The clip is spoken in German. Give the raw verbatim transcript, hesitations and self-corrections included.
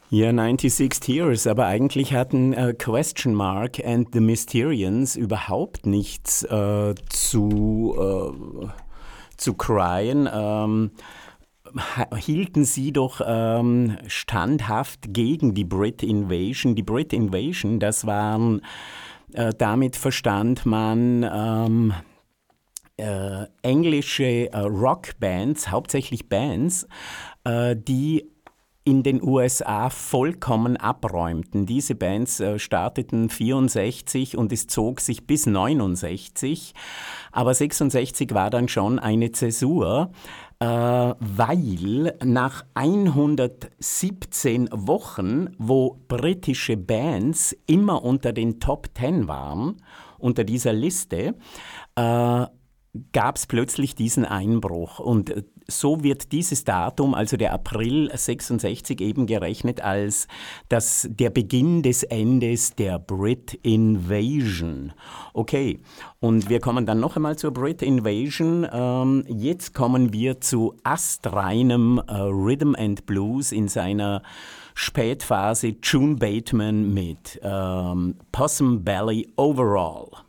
Ja, neunundsechzig Tears, aber eigentlich hatten äh, Question Mark and the Mysterians überhaupt nichts äh, zu, äh, zu cryen. Ähm, ha- hielten sie doch ähm, standhaft gegen die Brit Invasion. Die Brit Invasion, das waren, äh, damit verstand man ähm, äh, englische äh, Rockbands, hauptsächlich Bands, äh, die in den U S A vollkommen abräumten. Diese Bands äh, starteten vierundsechzig und es zog sich bis neunundsechzig, aber sechsundsechzig war dann schon eine Zäsur, äh, weil nach hundertsiebzehn Wochen, wo britische Bands immer unter den Top Ten waren, unter dieser Liste, äh, gab es plötzlich diesen Einbruch. Und äh, so wird dieses Datum, also der April sechsundsechzig, eben gerechnet als das, der Beginn des Endes der Brit Invasion. Okay, und wir kommen dann noch einmal zur Brit Invasion. Ähm, jetzt kommen wir zu astreinem äh, Rhythm and Blues in seiner Spätphase. June Bateman mit ähm, Possum Belly Overall.